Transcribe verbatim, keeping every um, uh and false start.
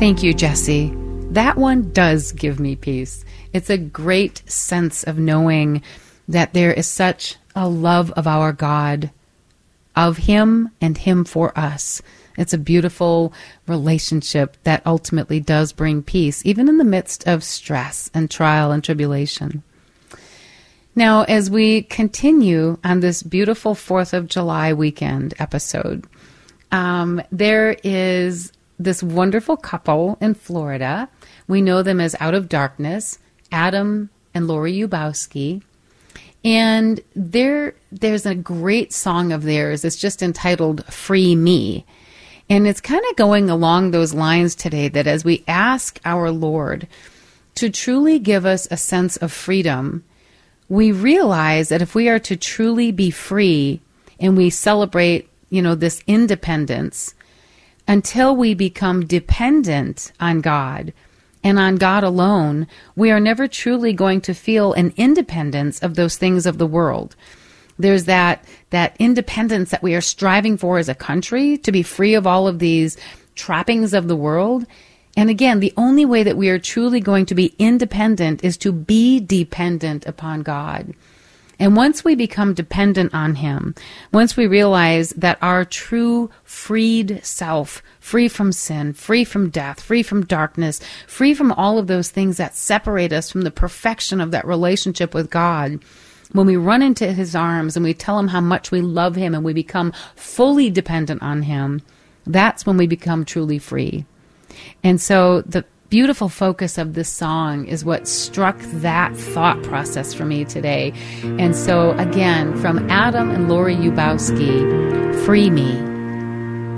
Thank you, Jesse. That one does give me peace. It's a great sense of knowing that there is such a love of our God, of Him and Him for us. It's a beautiful relationship that ultimately does bring peace, even in the midst of stress and trial and tribulation. Now, as we continue on this beautiful fourth of July weekend episode, um, there is this wonderful couple in Florida. We know them as Out of Darkness, Adam and Lori Yubowski. And there, there's a great song of theirs. It's just entitled Free Me. And it's kind of going along those lines today, that as we ask our Lord to truly give us a sense of freedom, we realize that if we are to truly be free and we celebrate, you know, this independence, until we become dependent on God and on God alone, we are never truly going to feel an independence of those things of the world. There's that that independence that we are striving for as a country, to be free of all of these trappings of the world. And again, the only way that we are truly going to be independent is to be dependent upon God. And once we become dependent on Him, once we realize that our true freed self, free from sin, free from death, free from darkness, free from all of those things that separate us from the perfection of that relationship with God, when we run into His arms and we tell Him how much we love Him and we become fully dependent on Him, that's when we become truly free. And so the beautiful focus of this song is what struck that thought process for me today. And so again, from Adam and Lori Yubowski, Free Me.